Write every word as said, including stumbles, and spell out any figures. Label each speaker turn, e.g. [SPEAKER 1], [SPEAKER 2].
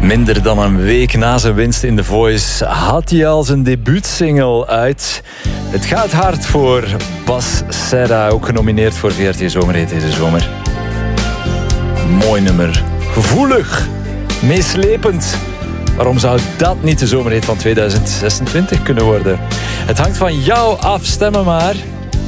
[SPEAKER 1] Minder dan een week na zijn winst in The Voice had hij al zijn debuutsingle uit. Het gaat hard voor Bas Serra, ook genomineerd voor V R T Zomerhit deze zomer. Mooi nummer, gevoelig, meeslepend. Waarom zou dat niet de zomerhit van tweeduizend zesentwintig kunnen worden? Het hangt van jou af, stemmen maar.